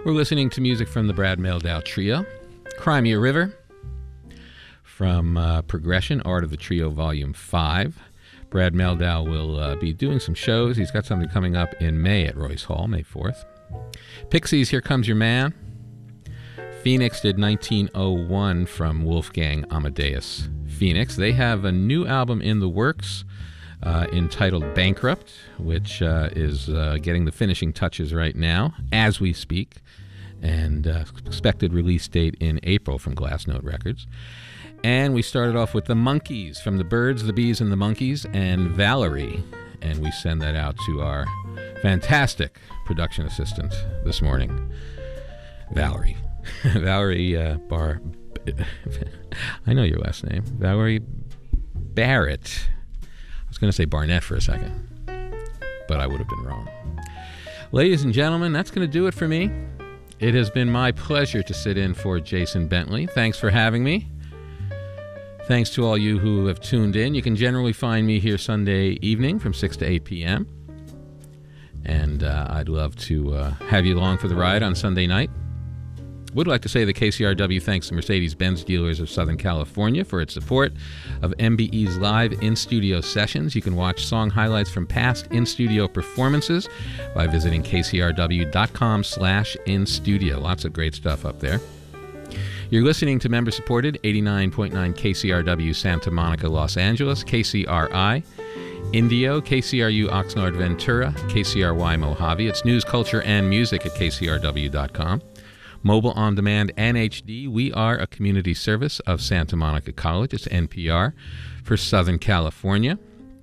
We're listening to music from the Brad Mehldau Trio, Crimea River, from Progression, Art of the Trio, Volume 5. Brad Mehldau will be doing some shows. He's got something coming up in May at Royce Hall, May 4th. Pixies, Here Comes Your Man. Phoenix did 1901 from Wolfgang Amadeus Phoenix. They have a new album in the works entitled Bankrupt, which is getting the finishing touches right now as we speak, and expected release date in April from Glassnote Records. And we started off with the Monkees from the Birds, the Bees, and the Monkees, and Valerie. And we send that out to our fantastic production assistant this morning, Valerie. Valerie I know your last name. Valerie Barrett. I was going to say Barnett for a second, but I would have been wrong. Ladies and gentlemen, that's going to do it for me. It has been my pleasure to sit in for Jason Bentley. Thanks for having me. Thanks to all you who have tuned in. You can generally find me here Sunday evening from 6 to 8 p.m. And I'd love to have you along for the ride on Sunday night. Would like to say that KCRW thanks the Mercedes-Benz dealers of Southern California for its support of MBE's live in-studio sessions. You can watch song highlights from past in-studio performances by visiting kcrw.com/in-studio. Lots of great stuff up there. You're listening to member-supported 89.9 KCRW Santa Monica, Los Angeles, KCRI Indio, KCRU Oxnard Ventura, KCRY Mojave. It's news, culture, and music at kcrw.com. Mobile on demand and HD. We are a community service of Santa Monica College. It's NPR for Southern California.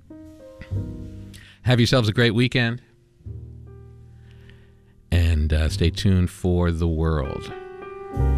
Have yourselves a great weekend. And stay tuned for The World.